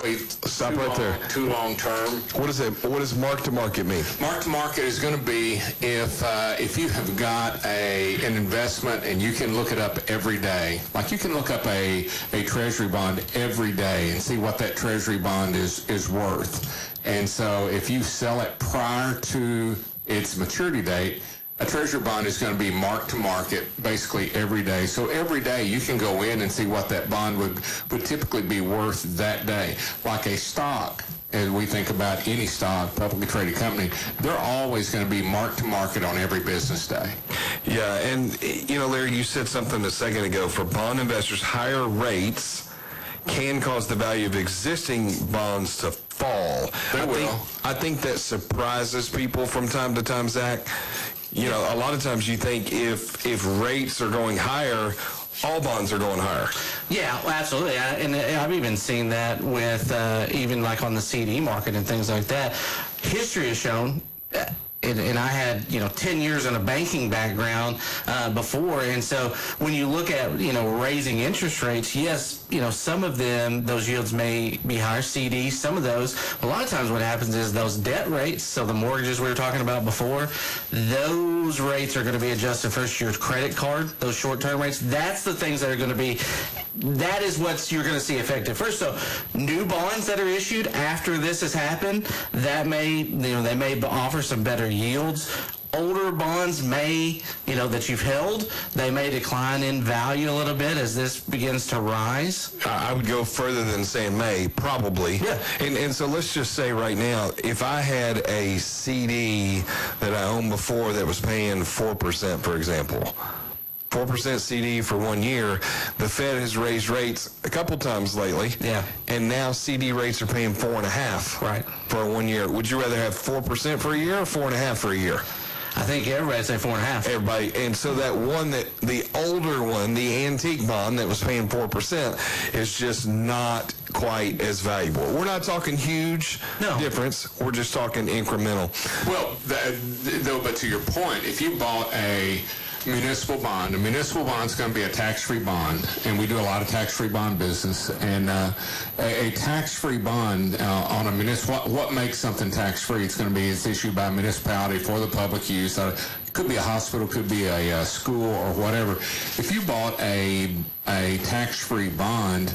Stop right there. Too long term. What is it? What does mark to market mean? Mark to market is going to be if you have got an investment and you can look it up every day. Like you can look up a treasury bond every day and see what that treasury bond is worth. And so if you sell it prior to its maturity date, a treasury bond is going to be marked to market basically every day. So every day you can go in and see what that bond would typically be worth that day. Like a stock, as we think about any stock, publicly traded company, they're always going to be marked to market on every business day. Yeah, and Larry, you said something a second ago. For bond investors, higher rates can cause the value of existing bonds to fall. I think that surprises people from time to time, Zach. A lot of times you think if rates are going higher, all bonds are going higher. Yeah, well, absolutely. And I've even seen that with even like on the CD market and things like that. History has shown, and I had 10 years in a banking background before, and so when you look at raising interest rates, yes, some of them, those yields may be higher, CDs, some of those. A lot of times what happens is those debt rates, so the mortgages we were talking about before, those rates are going to be adjusted first year's credit card, those short-term rates. That's the things that are going to be, that is what you're going to see effective first. So new bonds that are issued after this has happened, that may, they may offer some better yields. Older bonds may, that you've held, they may decline in value a little bit as this begins to rise. I would go further than saying may, probably. Yeah. And so let's just say right now, if I had a CD that I owned before that was paying 4%, for example, 4% CD for 1 year, the Fed has raised rates a couple times lately. Yeah. And now CD rates are paying 4.5%. Right. For 1 year. Would you rather have 4% for a year or 4.5% for a year? I think everybody say 4.5. Everybody, and so that one, the older one, the antique bond that was paying 4%, is just not quite as valuable. We're not talking huge difference. We're just talking incremental. Well, but to your point, if you bought a municipal bond is going to be a tax-free bond, and we do a lot of tax-free bond business. And a tax-free bond on a municipal, what makes something tax-free? It's issued by a municipality for the public use. It could be a hospital, could be a school, or whatever. If you bought a tax-free bond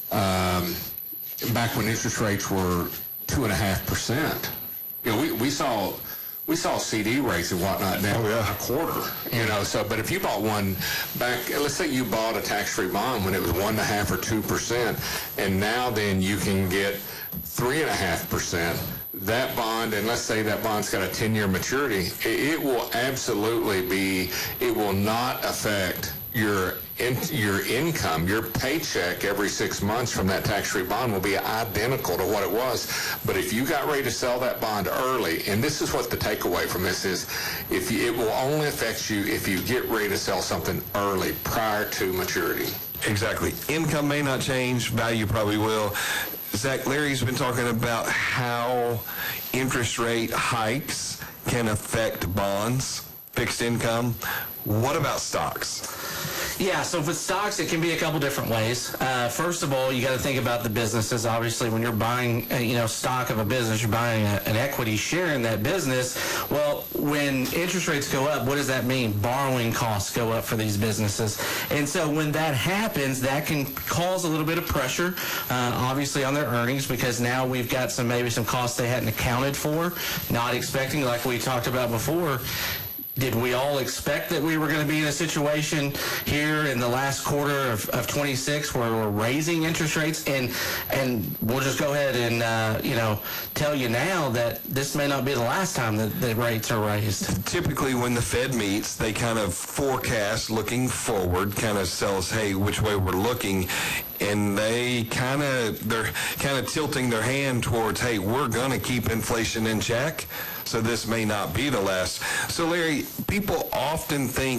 back when interest rates were 2.5%, we saw CD rates and whatnot down a quarter, so, but if you bought one back, let's say you bought a tax-free bond when it was 1.5% or 2%, and now then you can get 3.5%, that bond, and let's say that bond's got a 10-year maturity, it will absolutely it will not affect your income, your paycheck every 6 months from that tax-free bond will be identical to what it was. But if you got ready to sell that bond early, and this is what the takeaway from this is, it will only affect you if you get ready to sell something early, prior to maturity. Exactly. Income may not change, value probably will. Zach, Larry's been talking about how interest rate hikes can affect bonds, fixed income. What about stocks? Yeah, so with stocks, it can be a couple different ways. First of all, you got to think about the businesses. Obviously, when you're buying, stock of a business, you're buying an equity share in that business. Well, when interest rates go up, what does that mean? Borrowing costs go up for these businesses. And so when that happens, that can cause a little bit of pressure, obviously, on their earnings, because now we've got maybe some costs they hadn't accounted for, not expecting, like we talked about before. Did we all expect that we were going to be in a situation here in the last quarter of 26 where we're raising interest rates? And we'll just go ahead and, tell you now that this may not be the last time that the rates are raised. Typically, when the Fed meets, they kind of forecast looking forward, kind of tell us, hey, which way we're looking. And they're kind of tilting their hand towards, hey, we're going to keep inflation in check. So this may not be the last. So, Larry, people often think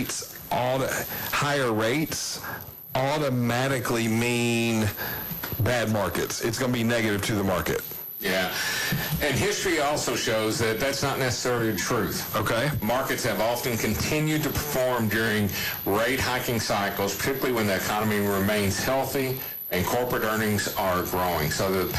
higher rates automatically mean bad markets. It's going to be negative to the market. Yeah. And history also shows that that's not necessarily the truth. Okay. Markets have often continued to perform during rate hiking cycles, particularly when the economy remains healthy and corporate earnings are growing. So the